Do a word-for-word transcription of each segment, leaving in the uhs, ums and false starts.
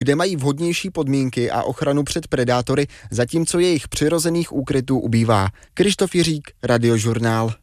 kde mají vhodnější podmínky a ochranu před predátory, zatímco jejich přirozených úkrytů ubývá. Krištof Jiřík, Radiožurnál.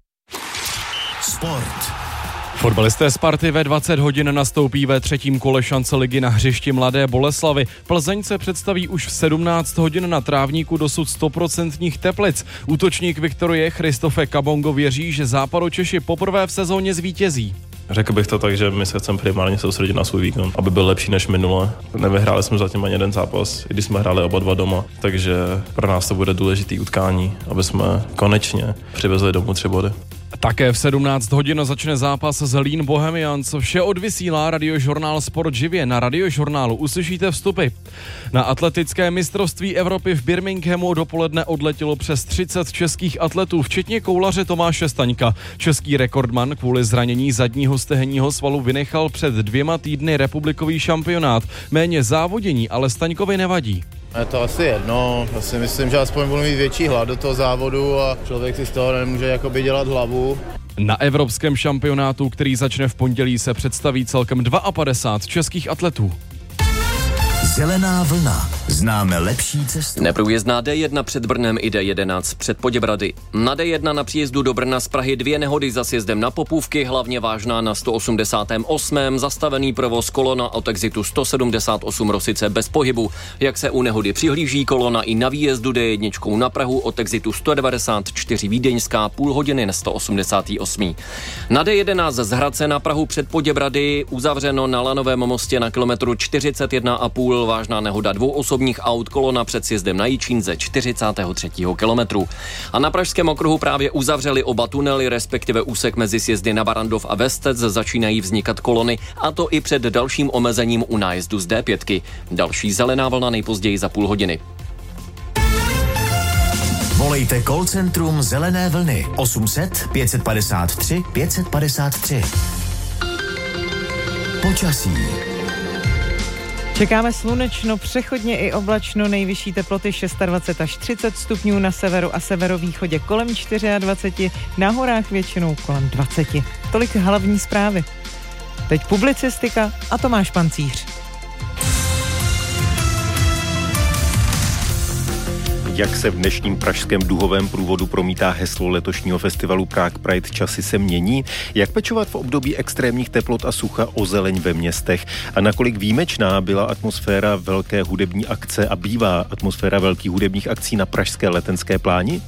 Sport. Fotbalisté Sparty ve dvacet hodin nastoupí ve třetím kole šance ligy na hřišti Mladé Boleslavi. Plzeň se představí už v sedmnáct hodin na trávníku dosud stoprocentních Teplic. Útočník Viktorie Christofe Kabongo věří, že Západočeši poprvé v sezóně zvítězí. Řekl bych to tak, že my se chceme primárně soustředit na svůj výkon, aby byl lepší než minule. Nevyhráli jsme zatím ani jeden zápas, i když jsme hráli oba dva doma, takže pro nás to bude důležitý utkání, aby jsme konečně přivezli domů tři body. Také v sedmnáct hodin začne zápas Zlín Bohemians. Vše odvysílá Radiožurnál Sport živě. Na Radiožurnálu uslyšíte vstupy. Na atletické mistrovství Evropy v Birminghamu dopoledne odletělo přes třicet českých atletů, včetně koulaře Tomáše Staňka. Český rekordman kvůli zranění zadního stehenního svalu vynechal před dvěma týdny republikový šampionát. Méně závodění ale Staňkovi nevadí. Je to asi jedno, já si myslím, že aspoň budu mít větší hlad do toho závodu a člověk si z toho nemůže jakoby dělat hlavu. Na evropském šampionátu, který začne v pondělí, se představí celkem padesát dva českých atletů. Zelená vlna. Známe lepší cestu. Neprůjezdná D jedna před Brnem i D jedenáct před Poděbrady. Na D jedna na příjezdu do Brna z Prahy dvě nehody za sjezdem na Popůvky, hlavně vážná na sto osmdesátém osmém Zastavený provoz, kolona od exitu sto sedmdesát osm Rosice bez pohybu. Jak se u nehody přihlíží, kolona i na výjezdu D jedna na Prahu od exitu sto devadesát čtyři Vídeňská, půl hodiny na sto osmdesát osm. Na D jedenáct z Hradce na Prahu před Poděbrady uzavřeno na Lanovém mostě na kilometru čtyřicet jedna a půl, vážná nehoda dvou osobních aut, kolona před sjezdem na Jičín ze čtyřicátého třetího kilometru. A na Pražském okruhu právě uzavřeli oba tunely, respektive úsek mezi sjezdy na Barandov a Vestec, začínají vznikat kolony, a to i před dalším omezením u nájezdu z D pět. Další zelená vlna nejpozději za půl hodiny. Volejte call centrum Zelené vlny osm set pět padesát tři pět padesát tři. Počasí. Čekáme slunečno, přechodně i oblačno, nejvyšší teploty dvacet šest až třicet stupňů, na severu a severovýchodě kolem dvacet čtyři, na horách většinou kolem dvacet. Tolik hlavní zprávy. Teď publicistika a Tomáš Pancíř. Jak se v dnešním pražském duhovém průvodu promítá heslo letošního festivalu Prague Pride Časy se mění? Jak pečovat v období extrémních teplot a sucha o zeleň ve městech? A nakolik výjimečná byla atmosféra velké hudební akce a bývá atmosféra velkých hudebních akcí na pražské Letenské pláni?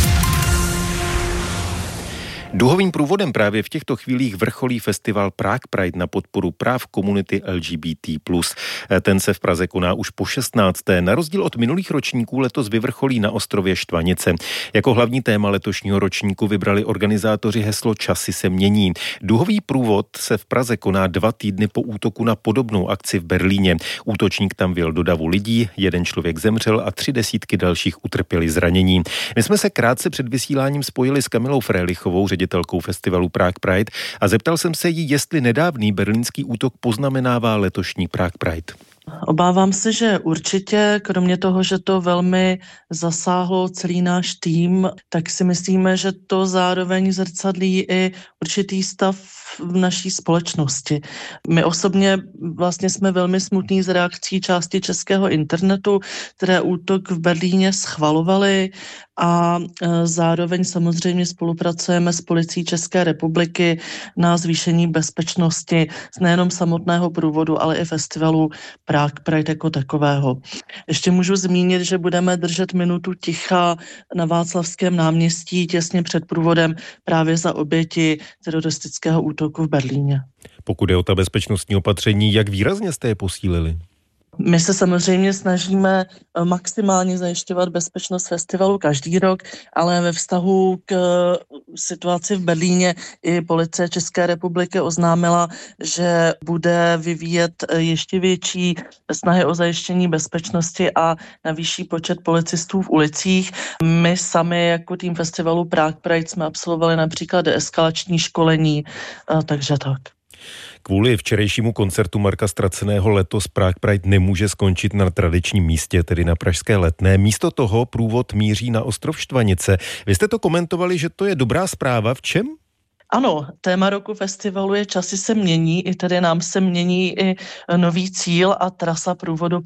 Duhovým průvodem právě v těchto chvílích vrcholí festival Prague Pride na podporu práv komunity L G B T plus. Ten se v Praze koná už po šestnácté. Na rozdíl od minulých ročníků letos vyvrcholí na ostrově Štvanice. Jako hlavní téma letošního ročníku vybrali organizátoři heslo Časy se mění. Duhový průvod se v Praze koná dva týdny po útoku na podobnou akci v Berlíně. Útočník tam vjel do davu lidí, jeden člověk zemřel a tři desítky dalších utrpěli zranění. My jsme se krátce před vysíláním spojili s Kamilou Frélichovou, ředitelkou festivalu Prague Pride, a zeptal jsem se jí, jestli nedávný berlínský útok poznamenává letošní Prague Pride. Obávám se, že určitě, kromě toho, že to velmi zasáhlo celý náš tým, tak si myslíme, že to zároveň zrcadlí i určitý stav v naší společnosti. My osobně vlastně jsme velmi smutní z reakcí části českého internetu, které útok v Berlíně schvalovali, a zároveň samozřejmě spolupracujeme s policií České republiky na zvýšení bezpečnosti nejenom samotného průvodu, ale i festivalu Prague Pride jako takového. Ještě můžu zmínit, že budeme držet minutu ticha na Václavském náměstí těsně před průvodem právě za oběti teroristického útoku v Berlíně. Pokud je o ta bezpečnostní opatření, jak výrazně jste je posílili? My se samozřejmě snažíme maximálně zajišťovat bezpečnost festivalu každý rok, ale ve vztahu k situaci v Berlíně i policie České republiky oznámila, že bude vyvíjet ještě větší snahy o zajištění bezpečnosti a navýší počet policistů v ulicích. My sami jako tým festivalu Prague Pride jsme absolvovali například deeskalační školení, takže tak. Kvůli včerejšímu koncertu Marka Straceného letos Prague Pride nemůže skončit na tradičním místě, tedy na pražské Letné. Místo toho průvod míří na ostrov Štvanice. Vy jste to komentovali, že to je dobrá zpráva. V čem? Ano, téma roku festivalu je Časy se mění, i tedy nám se mění i nový cíl a trasa průvodu